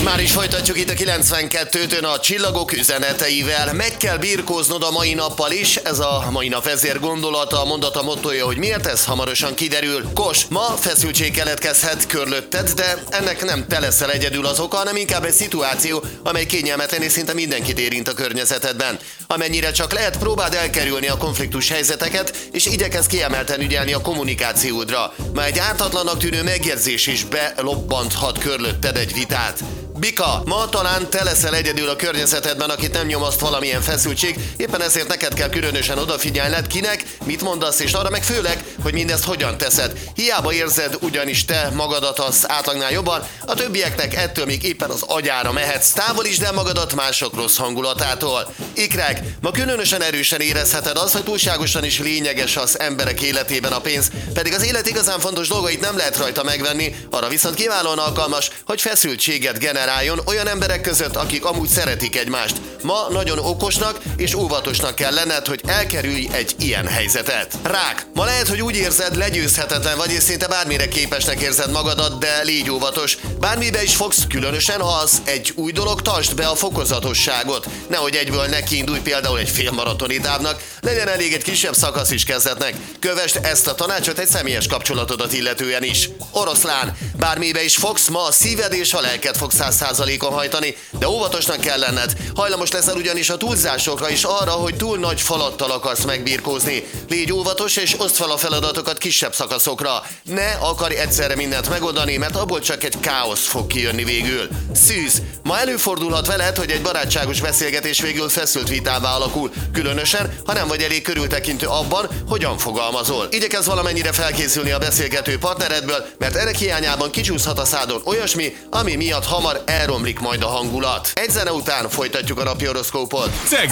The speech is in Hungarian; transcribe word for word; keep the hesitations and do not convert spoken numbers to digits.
Már is folytatjuk itt a kilencvenkettőtön a csillagok üzeneteivel. Meg kell birkóznod a mai nappal is, ez a mai nap vezér gondolata, a mondata mottoja, hogy miért, ez hamarosan kiderül. Kos, ma feszültség keletkezhet körülötted, de ennek nem te leszel egyedül az oka, hanem inkább egy szituáció, amely kényelmetlen és szinte mindenkit érint a környezetedben. Amennyire csak lehet, próbáld elkerülni a konfliktus helyzeteket, és igyekezz kiemelten ügyelni a kommunikációdra. Már egy ártatlannak tűnő megjegyzés is belobbanthat körülötted egy vitát. Bika, ma talán te leszel egyedül a környezetedben, akit nem nyomaszt valamilyen feszültség, éppen ezért neked kell különösen odafigyelned, kinek, mit mondasz, és arra meg főleg, hogy mindezt hogyan teszed. Hiába érzed ugyanis te magadat az átlagnál jobban, a többieknek ettől még éppen az agyára mehetsz. Távolítsd el magadat mások rossz hangulatától. Ikrek, ma különösen erősen érezheted azt, hogy túlságosan is lényeges az emberek életében a pénz, pedig az élet igazán fontos dolgait nem lehet rajta megvenni, arra viszont kiválóan alkalmas, hogy feszültséget generáljon olyan emberek között, akik amúgy szeretik egymást. Ma nagyon okosnak és óvatosnak kell lenned, hogy elkerülj egy ilyen helyzetet. Rák, ma lehet, hogy úgy érzed, legyőzhetetlen vagy, és szinte bármire képesnek érzed magadat, de légy óvatos. Bármibe is fogsz, különösen ha az egy új dolog, tartsd be a fokozatosságot. Nehogy egyből neki indulj például egy félmaratoni távnak, legyen elég egy kisebb szakasz is kezdetnek. Kövesd ezt a tanácsot egy személyes kapcsolatodat illetően is. Oroszlán, bármibe is fogsz, ma a szíved és a lelked fog száz százalékon hajtani, de óvatosnak kell lenned. Hajlamos leszel ugyanis a túlzásokra is, arra, hogy túl nagy falattal akarsz megbirkózni. Légy óvatos és oszd fel a feladatokat kisebb szakaszokra. Ne akarj egyszerre mindent megoldani, mert abból csak egy káosz fog kijönni végül. Szűz, ma előfordulhat veled, hogy egy barátságos beszélgetés végül feszült vitává alakul, különösen, ha nem vagy elég körültekintő abban, hogyan fogalmazol. Igyekezz valamennyire felkészülni a beszélgető partneredből, mert ennek hiányában kicsúszhat a szádon olyasmi, ami miatt hamar elromlik majd a hangulat. Egy zene után folytatjuk a napi horoszkópot.